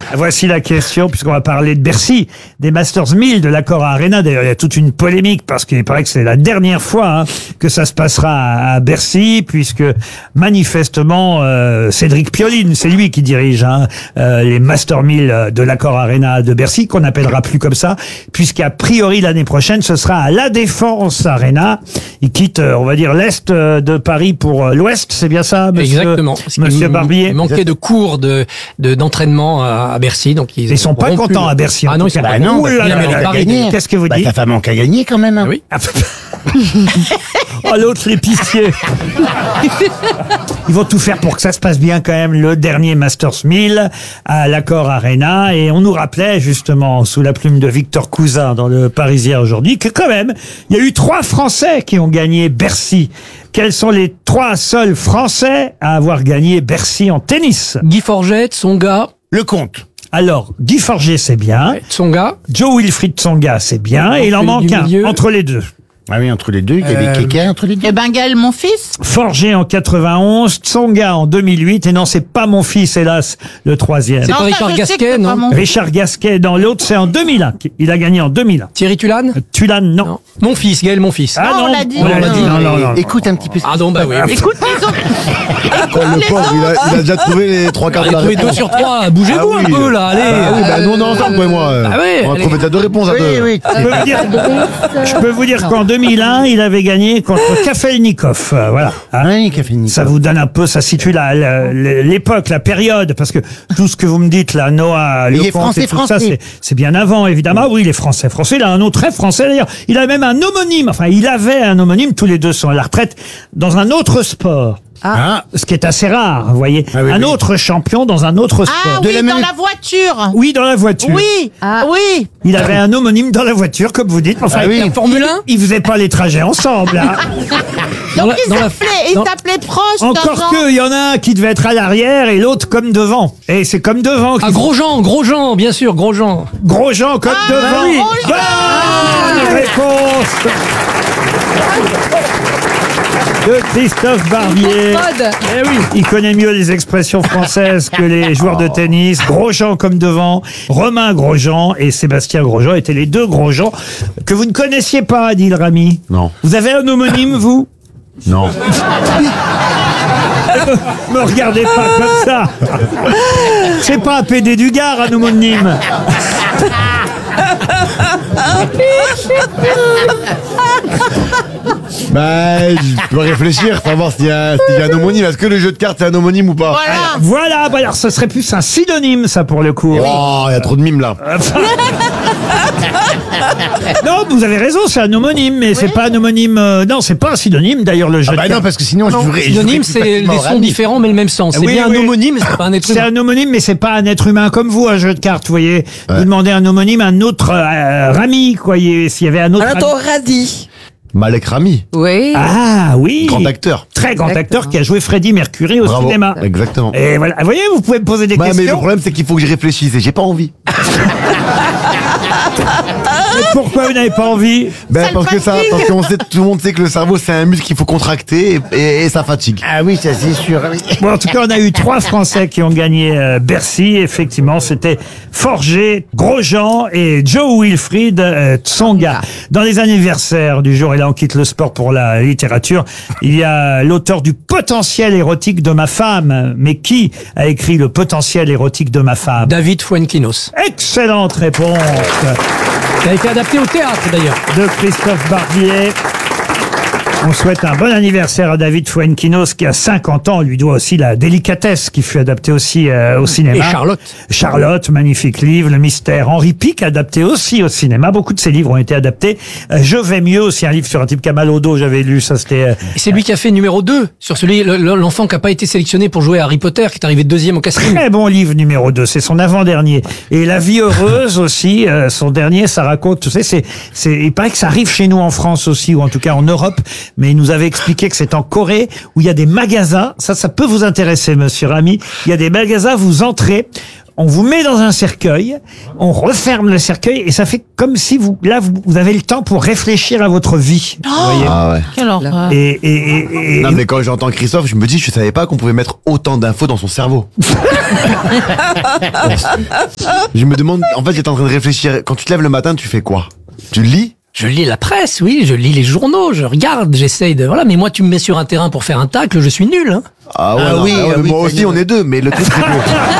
Voici la question, puisqu'on va parler de Bercy, des Masters 1000 de l'Accor Arena. D'ailleurs, il y a toute une polémique, parce qu'il paraît que c'est la dernière fois que ça se passera à Bercy, puisque manifestement, Cédric Pioline, c'est lui qui dirige les Masters 1000 de l'Accor Arena de Bercy, qu'on n'appellera plus comme ça, puisqu'a priori l'année prochaine, ce sera à la Défense Arena. Il quitte, on va dire, l'Est de Paris pour l'Ouest, c'est bien ça, monsieur? Exactement. Monsieur Barbier. Il manquait de cours d'entraînement à Bercy, donc ils sont pas contents à Bercy. Ah non, ils sont pas contents. Qu'est-ce que vous dites? Ça manque à gagner quand même. Oui. Oh, l'autre, l'épicier. Ils vont tout faire pour que ça se passe bien quand même, le dernier Masters 1000 à l'Accor Arena. Et on nous rappelait justement, sous la plume de Victor Cousin dans le Parisien aujourd'hui, que quand même, il y a eu 3 Français qui ont gagné Bercy. Quels sont les 3 seuls Français à avoir gagné Bercy en tennis? Guy Forget, Tsonga. Lecomte. Alors, Guy Forget, c'est bien. Tsonga. Joe Wilfried Tsonga, c'est bien. Et il en manque un entre les deux. Ah oui, entre les deux, il y avait quelqu'un entre les deux. Eh ben, Gaël, mon fils. Forget en 91, Tsonga en 2008, et non, c'est pas mon fils, hélas, le 3e. C'est pas Richard Gasquet, non? Richard Gasquet dans l'autre, c'est en 2001. Il a gagné en 2001. Thierry Tulane? Tulane, non. Mon fils, Gaël, mon fils. Ah non, on l'a dit. Non. Écoute un petit peu. Ah non, bah oui. Écoute les autres. Le pauvre, il a déjà trouvé les 3 quarts de la Allez, trouvez 2 réponse. sur 3. Bougez-vous un peu, là, allez. Ah oui, bah nous on est ensemble, toi et moi. Ah oui, On a allez. trouvé déjà 2 réponses à deux. Oui. Je peux vous dire qu'en 2001, il avait gagné contre Kafelnikov. Voilà. Oui, Kafelnikov. Ça vous donne un peu, ça situe l'époque, la période, parce que tout ce que vous me dites là, Noah, Il est Lecomte et tout ça, français. c'est bien avant, évidemment. Oui, il est français. Il a un nom très français d'ailleurs. Il a même un homonyme. Enfin, il avait un homonyme. Tous les deux sont à la retraite dans un autre sport. Ce qui est assez rare, vous voyez. Ah oui, un oui. autre champion dans un autre sport. Ah oui, dans la voiture. Oui, dans la voiture. Oui, oui. Il avait un homonyme dans la voiture, comme vous dites. Enfin, oui. La Formule 1? ils faisaient pas les trajets ensemble. Donc il s'appelait proche. Encore que, il y en a un qui devait être à l'arrière et l'autre comme devant. Et c'est comme devant. Ah, Grosjean, bien sûr, Grosjean. Grosjean comme devant. oui. Bonne réponse de Christophe Barbier. Eh oui. Il connaît mieux les expressions françaises que les joueurs de tennis. Grosjean comme devant, Romain Grosjean et Sébastien Grosjean étaient les 2 Grosjean que vous ne connaissiez pas, Adil Rami. Non. Vous avez un homonyme, vous? Non. Me regardez pas comme ça. C'est pas un PD du Gard, un homonyme. Bah, je peux réfléchir, savoir s'il y a un homonyme. Est-ce que le jeu de cartes c'est un homonyme ou pas? Voilà, bah alors ce serait plus un synonyme, ça, pour le coup. Oh, il y a trop de mimes là. Non, vous avez raison, c'est un homonyme, mais c'est pas un homonyme. Non, c'est pas un synonyme, d'ailleurs, le jeu de Bah non, cartes. parce que sinon je jouerais. Synonyme, c'est des sons différents, mais le même sens. C'est Oui, bien oui. un homonyme, mais c'est pas un être C'est humain. un homonyme, mais c'est pas un être humain comme vous, un jeu de cartes, vous voyez. Vous demandez un homonyme, un autre Rami, quoi. S'il y avait un autre. Radis. Malek Rami, Oui. Ah oui. grand acteur. Très grand Exactement. acteur qui a joué Freddie Mercury au Bravo. cinéma. Exactement. Et voilà. Vous voyez, vous pouvez me poser des Bah, mais le questions. problème c'est qu'il faut que je réfléchisse et j'ai pas envie. Mais pourquoi vous n'avez pas envie? Ben Ça le parce que fatigue. tout le monde sait que le cerveau c'est un muscle qu'il faut contracter et ça fatigue. Ah oui, ça c'est sûr. Bon, en tout cas, on a eu 3 Français qui ont gagné Bercy. Effectivement, c'était Forget, Grosjean et Joe Wilfried Tsonga. Dans les anniversaires du jour, et là on quitte le sport pour la littérature, il y a l'auteur du Potentiel érotique de ma femme. Mais qui a écrit le Potentiel érotique de ma femme? David Fuenquinos. Excellente réponse Ça a été adapté au théâtre, d'ailleurs. de Christophe Barbier. On souhaite un bon anniversaire à David Fuenquinos qui a 50 ans. On lui doit aussi La Délicatesse qui fut adaptée aussi au cinéma. Et Charlotte. Charlotte, magnifique livre. Le Mystère. Henri Pic adapté aussi au cinéma. Beaucoup de ses livres ont été adaptés. Je vais mieux aussi, un livre sur un type qui a mal au dos. J'avais lu ça. C'était Et c'est lui qui a fait numéro 2 sur celui, l'enfant qui n'a pas été sélectionné pour jouer à Harry Potter, qui est arrivé 2e au casting. très bon livre numéro 2. C'est son avant-dernier. Et La Vie heureuse aussi. Son dernier, ça raconte. Tu sais, il paraît que ça arrive chez nous en France aussi, ou en tout cas en Europe. Mais il nous avait expliqué que c'est en Corée où il y a des magasins. Ça peut vous intéresser, monsieur Rami. Il y a des magasins, vous entrez. on vous met dans un cercueil, on referme le cercueil et ça fait comme si vous avez le temps pour réfléchir à votre vie. Vous voyez. Ah ouais. Quelle horreur. Et Non, mais quand j'entends Christophe, je me dis, je savais pas qu'on pouvait mettre autant d'infos dans son cerveau. Je me demande, en fait, j'étais en train de réfléchir. Quand tu te lèves le matin, tu fais quoi? Tu lis? Je lis la presse, oui, je lis les journaux, je regarde, j'essaye de... Voilà, mais moi, tu me mets sur un terrain pour faire un tacle, je suis nul. Hein. Ah ouais, Ah non, oui, ah ouais, ah oui, moi aussi, on est deux, mais le truc, c'est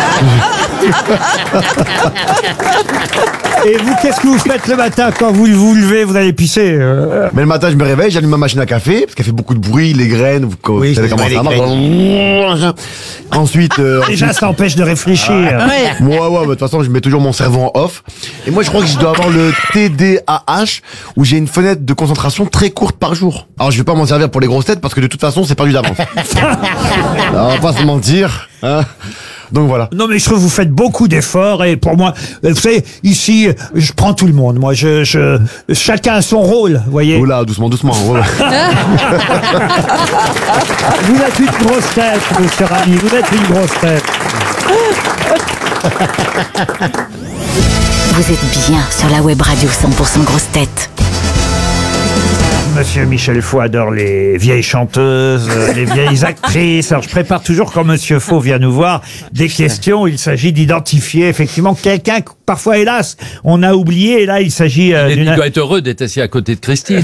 que... vous, qu'est-ce que vous faites le matin quand vous vous levez, vous allez pisser Mais le matin, je me réveille, j'allume ma machine à café, parce qu'elle fait beaucoup de bruit, les graines, vous savez comment ça marche. Ensuite, Déjà, ça empêche de réfléchir. Ouais. moi, ouais, de toute façon, je mets toujours mon cerveau en off. Et moi, je crois que je dois avoir le TDAH, où j'ai une fenêtre de concentration très courte par jour. Alors, je vais pas m'en servir pour les grosses têtes, parce que de toute façon, c'est perdu d'avance. On va pas se mentir, hein. Donc voilà. Non, mais je trouve que vous faites beaucoup d'efforts et pour moi, vous savez, ici, je prends tout le monde. Moi, chacun a son rôle, vous voyez. Oula, doucement, doucement. Ouais. Vous êtes une grosse tête, monsieur Rami, vous êtes une grosse tête. Vous êtes bien sur la web radio 100% grosse tête. Monsieur Michel Faux adore les vieilles chanteuses, les vieilles actrices. Alors je prépare toujours quand Monsieur Faux vient nous voir des questions. Il s'agit d'identifier effectivement quelqu'un que parfois, hélas, on a oublié. Et là, il s'agit Il doit être heureux d'être assis à côté de Christine.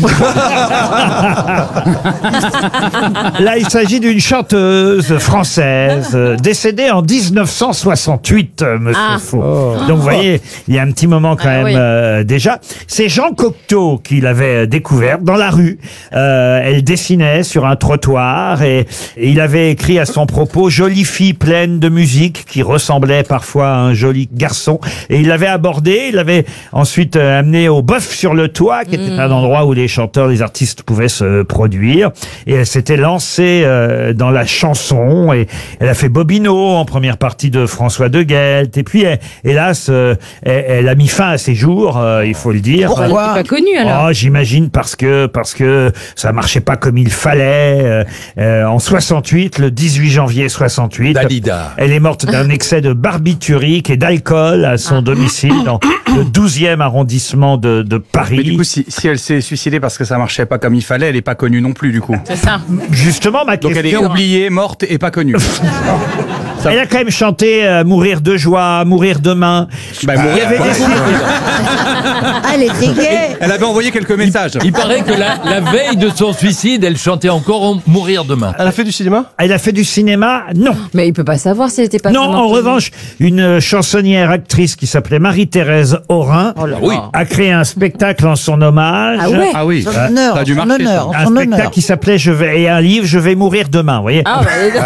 Là, il s'agit d'une chanteuse française décédée en 1968, Monsieur Faux. Donc, vous voyez, il y a un petit moment quand même déjà. C'est Jean Cocteau qui l'avait découverte dans la rue. Elle dessinait sur un trottoir et il avait écrit à son propos « Jolie fille pleine de musique qui ressemblait parfois à un joli garçon ». Et il l'avait abordé, il l'avait ensuite amené au Bœuf sur le Toit, qui était un endroit où les chanteurs, les artistes pouvaient se produire. Et elle s'était lancée dans la chanson et elle a fait Bobino en première partie de François de Guelt. Et puis, hélas, elle a mis fin à ses jours, il faut le dire. Elle n'était pas connue alors. Oh, j'imagine parce que ça marchait pas comme il fallait. En 68, le 18 janvier 68, Dalida. elle est morte d'un excès de barbiturique et d'alcool à son domicile dans le 12e arrondissement de Paris. Mais du coup, si elle s'est suicidée parce que ça marchait pas comme il fallait, elle est pas connue non plus du coup. C'est ça. Justement, ma Donc question... elle est oubliée, morte et pas connue. Elle a quand même chanté Mourir de joie, Mourir demain. Bah, Il y avait des Elle était gaie. Elle avait envoyé quelques messages. Il paraît que la veille de son suicide, elle chantait encore Mourir demain. Elle a fait du cinéma? Elle a fait du cinéma? Non. Mais il peut pas savoir si elle était pas Non, vraiment en connue. revanche, une chansonnière actrice qui s'appelait Marie-Thérèse Aurin Oui. a créé un spectacle en son hommage. Ah ouais. Ah oui. Son Ça honneur, a dû son marcher, honneur, Un son spectacle honneur. qui s'appelait et un livre Je vais mourir demain, vous voyez. Ah,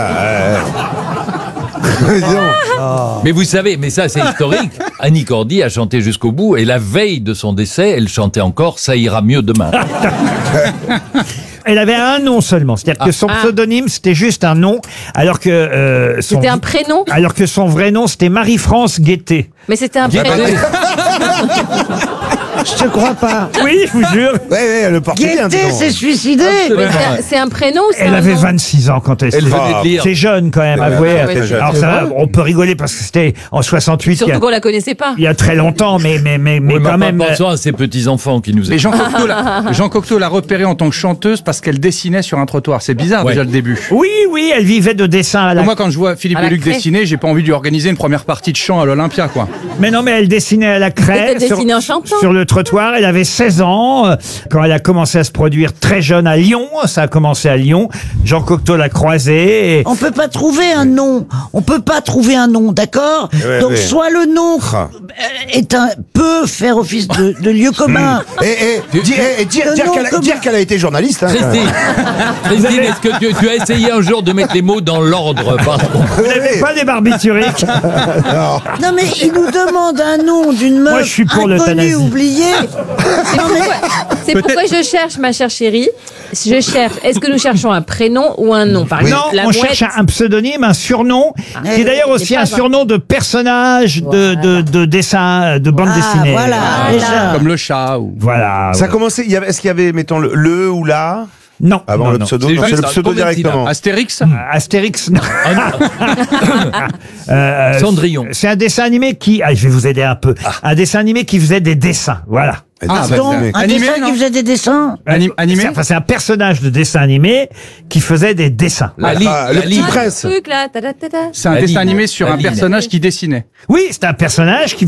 Mais vous savez, mais ça c'est historique. Annie Cordy a chanté jusqu'au bout et la veille de son décès, elle chantait encore Ça ira mieux demain. Elle avait un nom seulement, c'est-à-dire que son pseudonyme c'était juste un nom, alors que C'était un prénom, alors que son vrai nom c'était Marie-France Guettet. mais c'était un prénom. Je te crois pas. Oui, je vous jure. Ouais, le portugais. Guettet s'est suicidé. Mais c'est un prénom ou c'est Elle un avait nom 26 ans quand elle Elle s'est- venait de lire. C'est jeune quand même, avouez. ouais, c'est Alors ça, on peut rigoler parce que c'était en 68, Surtout qu'on la connaissait pas. il y a très longtemps, mais Oui, quand même. pensons à ses petits-enfants qui nous Mais écoutent. Jean Cocteau l'a repérée en tant que chanteuse parce qu'elle dessinait sur un trottoir. C'est bizarre Ouais. déjà le début. Oui, elle vivait de dessin à la. Moi, quand je vois Philippe À la Luc craie. dessiner, j'ai pas envie de lui organiser une première partie de chant à l'Olympia, quoi. Mais non, mais elle dessinait à la craie. Elle dessinait en chantant. Sur le trottoir. Elle avait 16 ans quand elle a commencé à se produire très jeune à Lyon. Ça a commencé à Lyon. Jean Cocteau l'a croisée. Et... On peut pas trouver un nom. On peut pas trouver un nom, d'accord? Donc soit le nom peut faire office de lieu commun. Dire qu'elle a été journaliste, hein. Christine, est-ce que tu as essayé un jour de mettre les mots dans l'ordre pardon. Vous n'avez pas des barbituriques? Non mais il nous demande un nom d'une meuf Moi, je suis pour inconnue, l'euthanasie. oubliée. Non mais C'est pourquoi je cherche, ma chère chérie. Je cherche. Est-ce que nous cherchons un prénom ou un nom? Par Non, exemple, la on mouette. cherche un pseudonyme, un surnom, qui est d'ailleurs aussi pas un surnom de personnage de dessin, de bande dessinée. voilà, déjà. Comme le chat ou... Voilà. Ça a commencé, est-ce qu'il y avait, mettons, le ou la? Non. Ah bon, non, le non. pseudo, C'est non, c'est juste le un pseudo Conventina. directement. Astérix Astérix, non. Cendrillon. C'est un dessin animé qui, je vais vous aider un peu. Un dessin animé qui faisait des dessins, voilà. Pardon, un Animé, dessin non qui faisait des dessins. Animé C'est un personnage de dessin animé qui faisait des dessins. La Le petit Un prince. truc là, ta-da-ta-da. C'est un La dessin ligne. animé sur La un ligne. personnage qui dessinait. Oui, c'est un personnage qui